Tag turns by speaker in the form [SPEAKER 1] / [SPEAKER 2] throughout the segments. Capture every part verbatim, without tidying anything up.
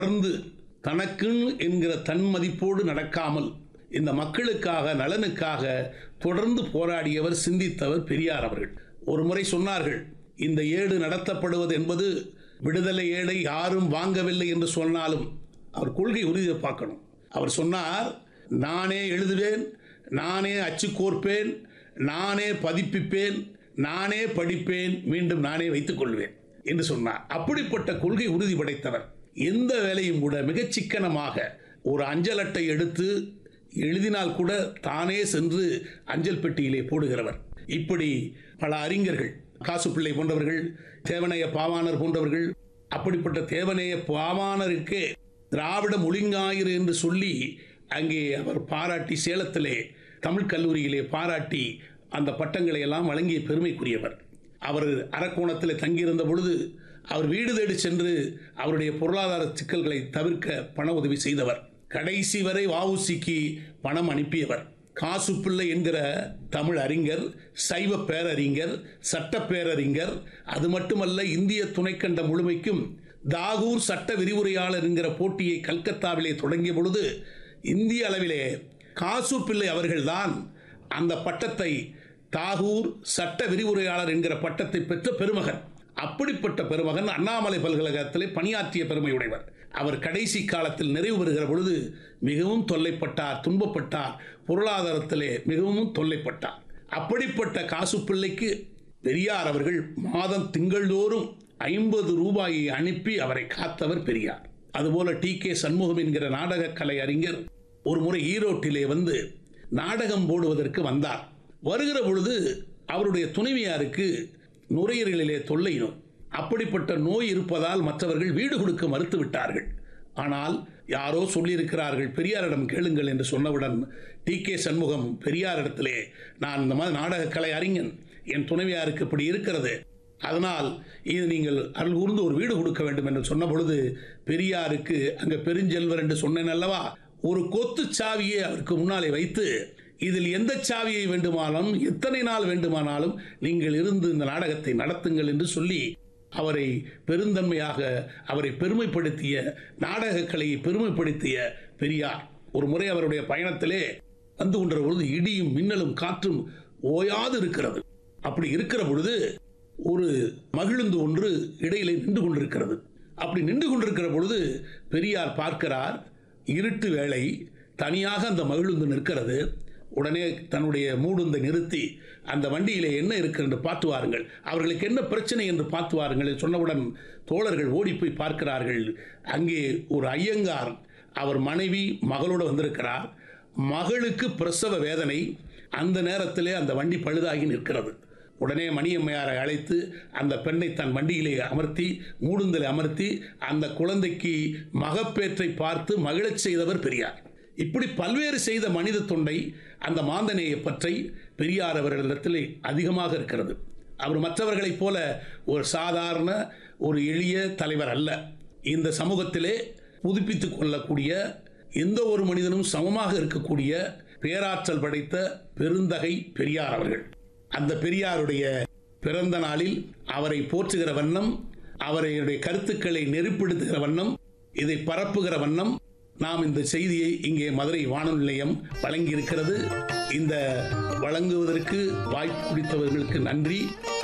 [SPEAKER 1] தொடர்ந்து தனக்குன்னு என்கிற தன்மதிப்போடு நடக்காமல் இந்த மக்களுக்காக நலனுக்காக தொடர்ந்து போராடியவர், சிந்தித்தவர் பெரியார் அவர்கள். ஒரு முறை சொன்னார்கள், இந்த ஏடு நடத்தப்படுவது என்பது விடுதலை ஏடை யாரும் வாங்கவில்லை என்று சொன்னாலும் அவர் கொள்கை உறுதியை பார்க்கணும். அவர் சொன்னார், நானே எழுதுவேன், நானே அச்சு கோர்ப்பேன், நானே பதிப்பிப்பேன், நானே படிப்பேன், மீண்டும் நானே வைத்துக் கொள்வேன் என்று சொன்னார். அப்படிப்பட்ட கொள்கை உறுதி படைத்தவர். எந்த வேலையும் கூட மிகச் சிக்கனமாக ஒரு அஞ்சல் அட்டை எடுத்து எழுதினால் கூட தானே சென்று அஞ்சல் பெட்டியிலே போடுகிறவர். இப்படி பல அறிஞர்கள், காசுப்பிள்ளை போன்றவர்கள், தேவனைய பாவாணர் போன்றவர்கள், அப்படிப்பட்ட தேவனைய பாவாணருக்கு திராவிட மொழிஞாயிறு என்று சொல்லி அங்கே அவர் பாராட்டி, சேலத்திலே தமிழ் கல்லூரியிலே பாராட்டி அந்த பட்டங்களை எல்லாம் வழங்கிய பெருமைக்குரியவர். அவர் அரக்கோணத்தில் தங்கியிருந்த பொழுது அவர் வீடு தேடி சென்று அவருடைய பொருளாதார சிக்கல்களை தவிர்க்க பண உதவி செய்தவர். கடைசி வரை வஉசிக்கு பணம் அனுப்பியவர். காசுப்பிள்ளை என்கிற தமிழ் அறிஞர், சைவ பேரறிஞர், சட்ட பேரறிஞர், அது மட்டுமல்ல, இந்திய துணைக்கண்ட முழுமைக்கும் தாகூர் சட்ட விரிவுரையாளர் என்கிற போட்டியை கல்கத்தாவிலே தொடங்கிய பொழுது இந்திய அளவிலே காசுப்பிள்ளை அவர்கள்தான் அந்த பட்டத்தை, தாகூர் சட்ட விரிவுரையாளர் என்கிற பட்டத்தை பெற்ற பெருமகன். அப்படிப்பட்ட பெருமகன் அண்ணாமலை பல்கலைக்கழகத்திலே பணியாற்றிய பெருமையுடையவர். அவர் கடைசி காலத்தில் நிறைவு பெறுகிற பொழுது மிகவும் தொல்லைப்பட்டார், துன்பப்பட்டார், பொருளாதாரத்திலே மிகவும் தொல்லைப்பட்டார். அப்படிப்பட்ட காசுப்பிள்ளைக்கு பெரியார் அவர்கள் மாதம் திங்கள்தோறும் ஐம்பது ரூபாயை அனுப்பி அவரை காத்தவர் பெரியார். அதுபோல டி கே சண்முகம் என்கிற நாடக கலை அறிஞர் ஒரு முறை ஈரோட்டிலே வந்து நாடகம் போடுவதற்கு வந்தார். வருகிற பொழுது அவருடைய துணைவியாருக்கு நுரையீரலிலே தொல்லை நோய். அப்படிப்பட்ட நோய் இருப்பதால் மற்றவர்கள் வீடு கொடுக்க மறுத்து விட்டார்கள். ஆனால் யாரோ சொல்லியிருக்கிறார்கள், பெரியாரிடம் கேளுங்கள் என்று சொன்னவுடன் டி கே சண்முகம் பெரியாரிடத்திலே, நான் இந்த மாதிரி நாடக கலை அறிஞன், என் துணைவியாருக்கு இப்படி இருக்கிறது, அதனால் இது நீங்கள் அருள் கூர்ந்து ஒரு வீடு கொடுக்க வேண்டும் என்று சொன்ன பொழுது பெரியாருக்கு, அங்கே பெருஞ்செல்வர் என்று சொன்னேன் அல்லவா, ஒரு கொத்து சாவியை அவருக்கு முன்னாலே வைத்து, இதில் எந்த சாவியை வேண்டுமானாலும் எத்தனை நாள் வேண்டுமானாலும் நீங்கள் இருந்து இந்த நாடகத்தை நடத்துங்கள் என்று சொல்லி அவரை பெருந்தன்மையாக, அவரை பெருமைப்படுத்திய, நாடக கலையை பெருமைப்படுத்திய பெரியார். ஒரு முறை அவருடைய பயணத்திலே வந்து கொண்ட பொழுது இடியும் மின்னலும் காற்றும் ஓயாது இருக்கிறது. அப்படி இருக்கிற பொழுது ஒரு மகிழுந்து ஒன்று இடையிலே நின்று கொண்டிருக்கிறது. அப்படி நின்று கொண்டிருக்கிற பொழுது பெரியார் பார்க்கிறார், இருட்டு வேளை, தனியாக அந்த மகிழுந்து நிற்கிறது. உடனே தன்னுடைய மூடுந்தை நிறுத்தி அந்த வண்டியிலே என்ன இருக்கு என்று பார்த்து வாருங்கள், அவர்களுக்கு என்ன பிரச்சனை என்று பார்த்து வாருங்கள் சொன்னவுடன் தோழர்கள் ஓடி போய் பார்க்கிறார்கள். அங்கே ஒரு ஐயங்கார், அவர் மனைவி மகளோடு வந்திருக்கிறார். மகளுக்கு பிரசவ வேதனை. அந்த நேரத்திலே அந்த வண்டி பழுதாகி நிற்கிறது. உடனே மணியம்மையாரை அழைத்து அந்த பெண்ணை தன் வண்டியிலே அமர்த்தி, மூடுந்தலை அமர்த்தி, அந்த குழந்தைக்கு மகப்பேற்றை பார்த்து மகிழச் செய்தவர் பெரியார். இப்படி பல்வேறு செய்த மனித தொண்டை, அந்த மாந்தநேய பற்றை பெரியார் அவர்களிடத்தில் அதிகமாக இருக்கிறது. அவர் மற்றவர்களைப் போல ஒரு சாதாரண ஒரு எளிய தலைவர் அல்ல. இந்த சமூகத்திலே புதுப்பித்துக் கொள்ளக்கூடிய, எந்த ஒரு மனிதனும் சமமாக இருக்கக்கூடிய பேராற்றல் படைத்த பெருந்தகை பெரியார் அவர்கள். அந்த பெரியாருடைய பிறந்த நாளில் அவரை போற்றுகிற வண்ணம், அவருடைய கருத்துக்களை நெறிப்படுத்துகிற வண்ணம், இதை பரப்புகிற வண்ணம் நாம் இந்த செய்தியை இங்கே மதுரை வானொலி நிலையம் வழங்கி இருக்கிறது. இந்த வழங்குவதற்கு வாய்ப்பு கொடுத்தவர்களுக்கு நன்றி.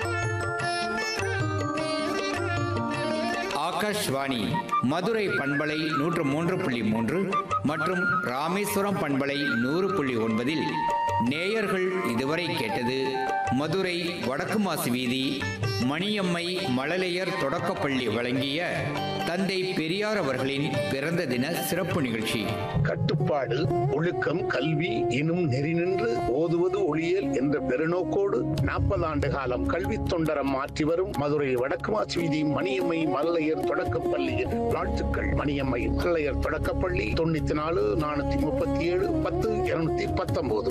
[SPEAKER 2] ஆகாஷ்வாணி மதுரை பண்பலை நூற்று மூன்று புள்ளி மூன்று மற்றும் ராமேஸ்வரம் பண்பலை நூறு புள்ளி ஒன்பதில் நேயர்கள் இதுவரை கேட்டது மதுரை வடக்கு மாசி வீதி மணியம்மை மழலையர் தொடக்கப்பள்ளி வழங்கிய தந்தை பெரியார் அவர்களின் பிறந்த தின சிறப்பு நிகழ்ச்சி.
[SPEAKER 3] கட்டுப்பாடு, ஒழுக்கம், கல்வி எனும் நெறி நின்று ஓதுவது ஒளியல் என்ற பெருநோக்கோடு நாற்பது ஆண்டு காலம் கல்வி தொண்டரம் மாற்றி வரும் மதுரை வடக்கு மாசி வீதி மணியம்மை மழலையர் தொடக்கப்பள்ளியின் வாழ்த்துக்கள். மணியம்மை மழலையர் தொடக்கப்பள்ளி தொண்ணூத்தி நாலு நானூத்தி முப்பத்தி ஏழு பத்து இருநூத்தி பத்தொன்பது.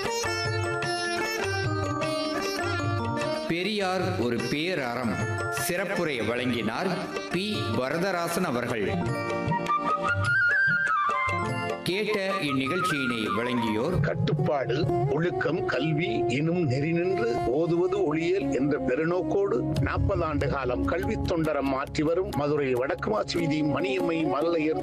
[SPEAKER 2] பெரியார் ஒரு பேரறம் சிறப்புரை வழங்கினார் பி வரதராசன் அவர்கள். கேட்ட இந்நிகழ்ச்சியினை வழங்கியோர்
[SPEAKER 3] கட்டுப்பாடு ஒழுக்கம் கல்வி எனும் நெறி நின்று ஓதுவது ஒளியல் என்ற பெருநோக்கோடு நாற்பது ஆண்டு காலம் கல்வி தொண்டரம் மாற்றி வரும் மதுரை வடக்கு மாசி வீதி மணியம்மை மல்லையர்